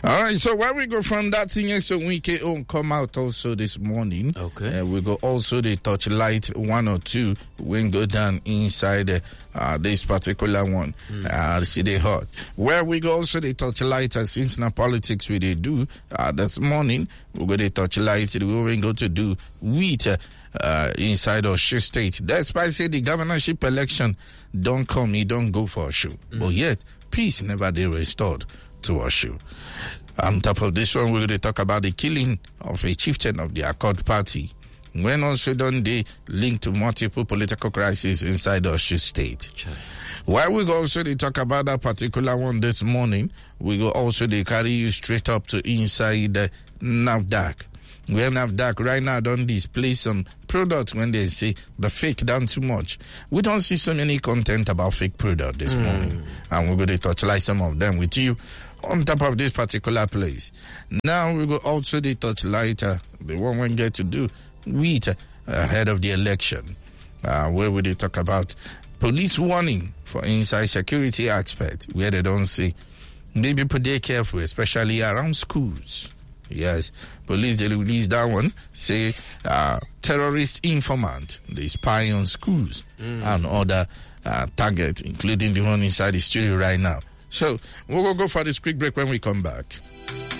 All right, so where we go from that thing, so we can come out also this morning. Okay. We go also the Torchlight 1 or 2 when go down inside this particular one. See they hot. Where we go also the Torchlight, since now politics we they do this morning, we go the Torchlight, we will go to do wheat inside of Osun State. That's why I say the governorship election don't come, he don't go for Osun. But yet, peace never they restored to Osun. On top of this one, we're going to talk about the killing of a chieftain of the Accord Party. When also done they linked to multiple political crises inside Osun State. Sure. While we go also they talk about that particular one this morning, we go also they carry you straight up to inside NAFDAC. Where NAFDAC right now don't display some products when they say the fake done too much. We don't see so many content about fake product this morning. And we're going to touchlight some of them with you on top of this particular place. Now we go also the touchlight, the one we get to do wheat ahead of the election. Where we they talk about police warning for inside security aspect, where they don't say maybe put they careful, especially around schools. Yes, police they release that one. Say terrorist informant they spy on schools and other targets, including the one inside the studio right now. So we'll go for this quick break when we come back.